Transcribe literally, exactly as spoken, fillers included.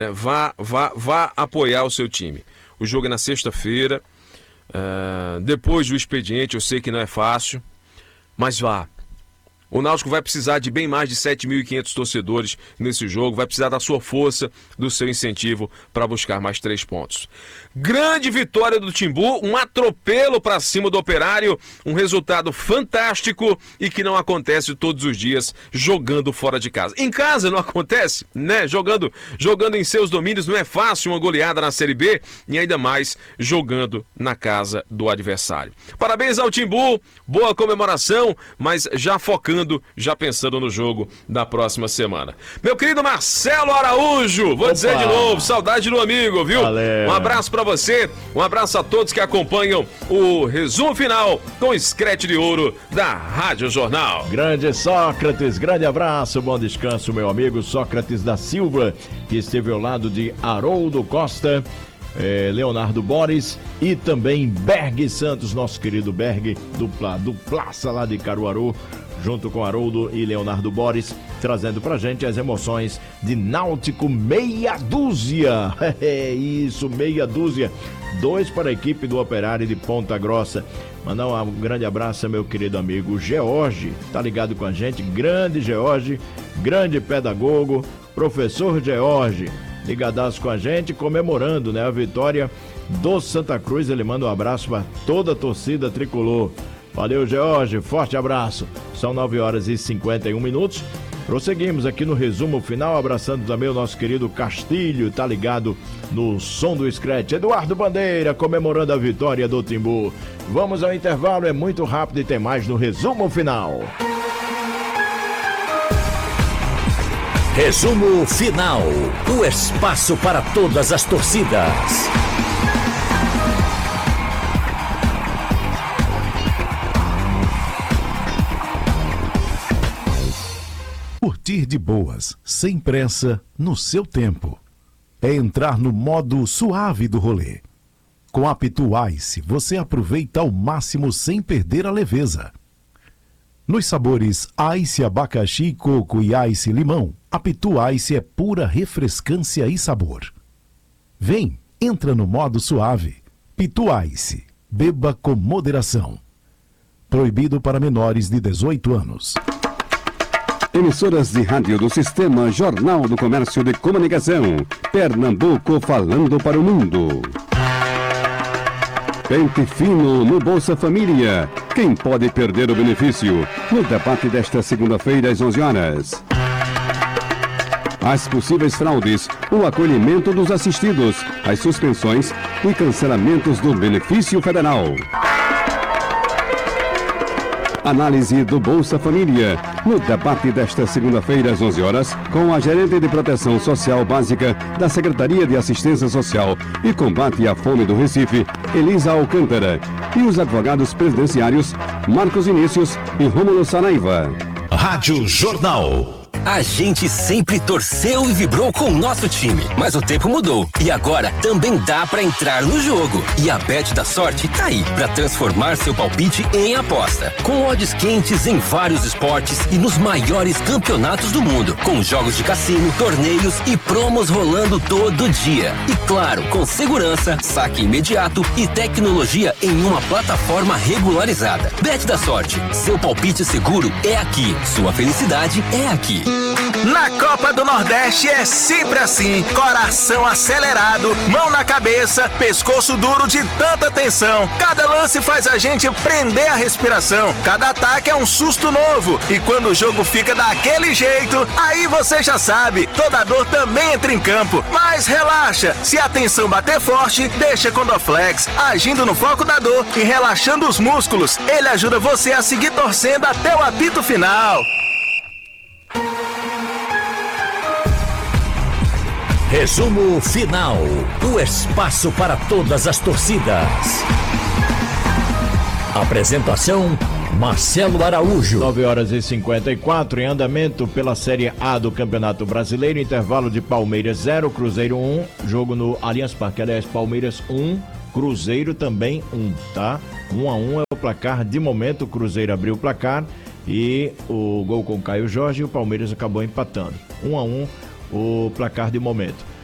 Vá, vá, vá apoiar o seu time. O jogo é na sexta-feira, uh, depois do expediente. Eu sei que não é fácil, mas vá. O Náutico vai precisar de bem mais de sete mil e quinhentos torcedores nesse jogo, vai precisar da sua força, do seu incentivo para buscar mais três pontos. Grande vitória do Timbu, um atropelo para cima do Operário, um resultado fantástico e que não acontece todos os dias jogando fora de casa. Em casa não acontece, né? Jogando, jogando em seus domínios não é fácil uma goleada na Série B e ainda mais jogando na casa do adversário. Parabéns ao Timbu, boa comemoração, mas já focando, já pensando no jogo da próxima semana. Meu querido Marcelo Araújo, vou Opa. dizer de novo, saudade do amigo, viu? Valeu. Um abraço pra você, um abraço a todos que acompanham o resumo final com o Scratch de Ouro da Rádio Jornal. Grande Sócrates, grande abraço, bom descanso, meu amigo Sócrates da Silva, que esteve ao lado de Haroldo Costa, eh, Leonardo Boris e também Berg Santos, nosso querido Berg, dupla, duplaça lá de Caruaru, junto com Haroldo e Leonardo Boris, trazendo pra gente as emoções de Náutico meia dúzia. É isso, meia dúzia. Dois para a equipe do Operário de Ponta Grossa. Mandar um grande abraço ao meu querido amigo George, tá ligado com a gente? Grande George, grande pedagogo, professor George, ligadaço com a gente, comemorando, né, a vitória do Santa Cruz. Ele manda um abraço para toda a torcida tricolor. Valeu, George, forte abraço. São nove horas e cinquenta e um minutos. Prosseguimos aqui no resumo final, abraçando também o nosso querido Castilho, tá ligado no som do Scratch. Eduardo Bandeira, comemorando a vitória do Timbu. Vamos ao intervalo, é muito rápido e tem mais no resumo final. Resumo final, o espaço para todas as torcidas. Curtir de boas, sem pressa, no seu tempo. É entrar no modo suave do rolê. Com a Pitu Ice, você aproveita ao máximo sem perder a leveza. Nos sabores Ice Abacaxi, Coco e Ice Limão, a Pitu Ice é pura refrescância e sabor. Vem, entra no modo suave. Pitu Ice, beba com moderação. Proibido para menores de dezoito anos. Emissoras de rádio do Sistema Jornal do Comércio de Comunicação. Pernambuco falando para o mundo. Pente fino no Bolsa Família. Quem pode perder o benefício? No debate desta segunda-feira às onze horas. As possíveis fraudes, o acolhimento dos assistidos, as suspensões e cancelamentos do benefício federal. Análise do Bolsa Família, no debate desta segunda-feira às onze horas, com a gerente de Proteção Social Básica da Secretaria de Assistência Social e Combate à Fome do Recife, Elisa Alcântara, e os advogados presidenciários Marcos Vinícius e Rômulo Saraiva. Rádio Jornal. A gente sempre torceu e vibrou com o nosso time, mas o tempo mudou e agora também dá pra entrar no jogo. E a Bet da Sorte tá aí pra transformar seu palpite em aposta, com odds quentes em vários esportes e nos maiores campeonatos do mundo, com jogos de cassino, torneios e promos rolando todo dia. E claro, com segurança, saque imediato e tecnologia em uma plataforma regularizada. Bet da Sorte, seu palpite seguro é aqui, sua felicidade é aqui. Na Copa do Nordeste é sempre assim, coração acelerado, mão na cabeça, pescoço duro de tanta tensão. Cada lance faz a gente prender a respiração, cada ataque é um susto novo. E quando o jogo fica daquele jeito, aí você já sabe, toda dor também entra em campo. Mas relaxa, se a tensão bater forte, deixa com Dorflex, agindo no foco da dor e relaxando os músculos. Ele ajuda você a seguir torcendo até o apito final. Resumo final, o espaço para todas as torcidas. Apresentação, Marcelo Araújo. nove horas e cinquenta e quatro, em andamento pela Série A do Campeonato Brasileiro, intervalo de Palmeiras zero, Cruzeiro um, jogo no Allianz Parque, aliás, Palmeiras um, Cruzeiro também um, tá? um a um é o placar de momento, o Cruzeiro abriu o placar e o gol com Caio Jorge e o Palmeiras acabou empatando. um a um o placar de momento.